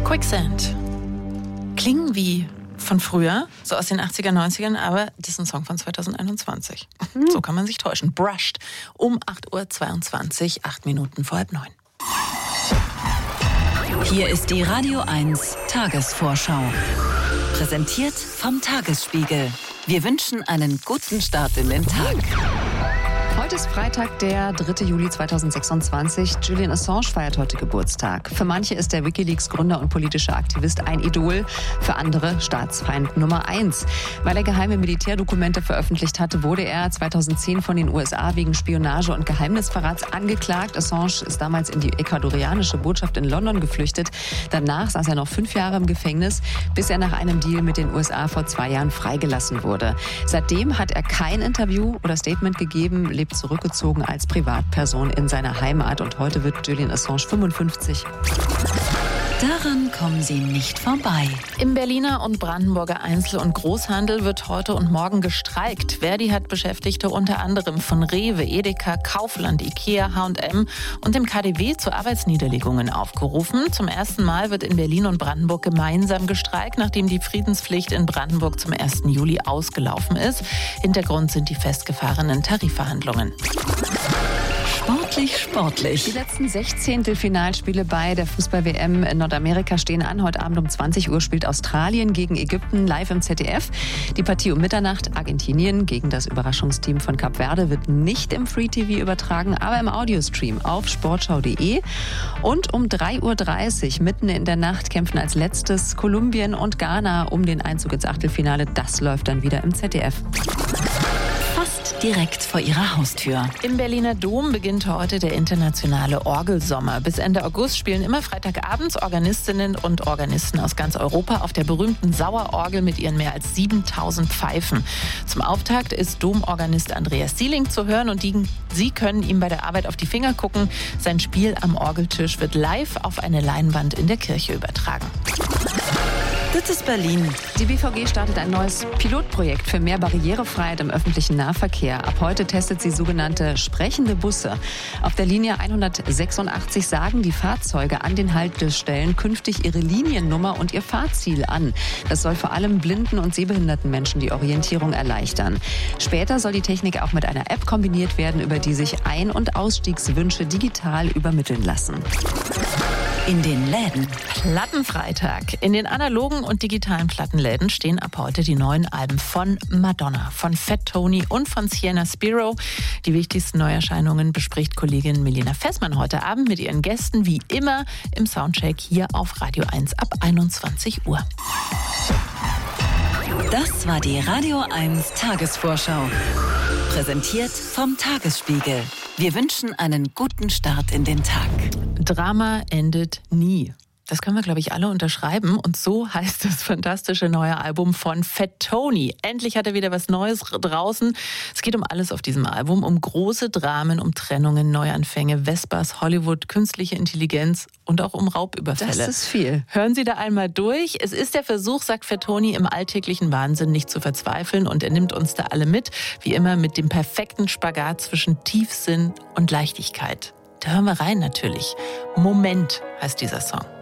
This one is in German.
Quicksand. Klingen wie von früher, so aus den 80er, 90ern, aber das ist ein Song von 2021. So kann man sich täuschen. Brushed um 8:22 Uhr, 8 Minuten vor 8:30. Hier ist die Radio 1 Tagesvorschau. Präsentiert vom Tagesspiegel. Wir wünschen einen guten Start in den Tag. Heute ist Freitag, der 3. Juli 2026. Julian Assange feiert heute Geburtstag. Für manche ist der WikiLeaks-Gründer und politische Aktivist ein Idol, für andere Staatsfeind Nummer 1. Weil er geheime Militärdokumente veröffentlicht hatte, wurde er 2010 von den USA wegen Spionage und Geheimnisverrats angeklagt. Assange ist damals in die ecuadorianische Botschaft in London geflüchtet. Danach saß er noch 5 Jahre im Gefängnis, bis er nach einem Deal mit den USA vor 2 Jahren freigelassen wurde. Seitdem hat er kein Interview oder Statement gegeben, lebt zurückgezogen als Privatperson in seiner Heimat und heute wird Julian Assange 55. Daran kommen Sie nicht vorbei. Im Berliner und Brandenburger Einzel- und Großhandel wird heute und morgen gestreikt. Verdi hat Beschäftigte unter anderem von Rewe, Edeka, Kaufland, Ikea, H&M und dem KaDeWe zu Arbeitsniederlegungen aufgerufen. Zum ersten Mal wird in Berlin und Brandenburg gemeinsam gestreikt, nachdem die Friedenspflicht in Brandenburg zum 1. Juli ausgelaufen ist. Hintergrund sind die festgefahrenen Tarifverhandlungen. Sportlich. Die letzten 16. Finalspiele bei der Fußball-WM in Nordamerika stehen an. Heute Abend um 20 Uhr spielt Australien gegen Ägypten live im ZDF. Die Partie um Mitternacht, Argentinien gegen das Überraschungsteam von Kap Verde, wird nicht im Free-TV übertragen, aber im Audiostream auf sportschau.de. Und um 3:30 Uhr mitten in der Nacht kämpfen als letztes Kolumbien und Ghana um den Einzug ins Achtelfinale. Das läuft dann wieder im ZDF. Fast direkt vor Ihrer Haustür. Im Berliner Dom beginnt heute der internationale Orgelsommer. Bis Ende August spielen immer Freitagabends Organistinnen und Organisten aus ganz Europa auf der berühmten Sauerorgel mit ihren mehr als 7000 Pfeifen. Zum Auftakt ist Domorganist Andreas Sieling zu hören und Sie können ihm bei der Arbeit auf die Finger gucken. Sein Spiel am Orgeltisch wird live auf eine Leinwand in der Kirche übertragen. Das ist Berlin. Die BVG startet ein neues Pilotprojekt für mehr Barrierefreiheit im öffentlichen Nahverkehr. Ab heute testet sie sogenannte sprechende Busse. Auf der Linie 186 sagen die Fahrzeuge an den Haltestellen künftig ihre Liniennummer und ihr Fahrziel an. Das soll vor allem blinden und sehbehinderten Menschen die Orientierung erleichtern. Später soll die Technik auch mit einer App kombiniert werden, über die sich Ein- und Ausstiegswünsche digital übermitteln lassen. In den Läden. Plattenfreitag. In den analogen und digitalen Plattenläden stehen ab heute die neuen Alben von Madonna, von Fat Tony und von Sienna Spiro. Die wichtigsten Neuerscheinungen bespricht Kollegin Melina Fessmann heute Abend mit ihren Gästen, wie immer im Soundcheck hier auf Radio 1 ab 21 Uhr. Das war die Radio 1 Tagesvorschau. Präsentiert vom Tagesspiegel. Wir wünschen einen guten Start in den Tag. Drama endet nie. Das können wir, glaube ich, alle unterschreiben. Und so heißt das fantastische neue Album von Fat Tony. Endlich hat er wieder was Neues draußen. Es geht um alles auf diesem Album. Um große Dramen, um Trennungen, Neuanfänge, Vespers, Hollywood, künstliche Intelligenz und auch um Raubüberfälle. Das ist viel. Hören Sie da einmal durch. Es ist der Versuch, sagt Fat Tony, im alltäglichen Wahnsinn nicht zu verzweifeln. Und er nimmt uns da alle mit. Wie immer mit dem perfekten Spagat zwischen Tiefsinn und Leichtigkeit. Da hören wir rein natürlich. Moment heißt dieser Song.